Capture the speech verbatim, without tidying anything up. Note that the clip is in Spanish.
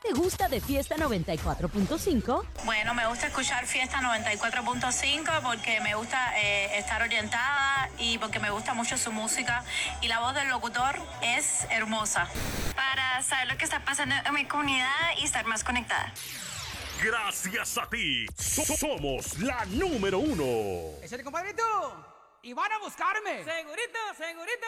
te gusta de Fiesta noventa y cuatro punto cinco? Bueno, me gusta escuchar Fiesta noventa y cuatro punto cinco porque me gusta eh, estar orientada y porque me gusta mucho su música y la voz del locutor es hermosa. Para saber lo que está pasando en mi comunidad y estar más conectada. Gracias a ti, so- somos la número uno. ¡Échale, compadrito! ¡Y van a buscarme! ¡Segurito, segurito!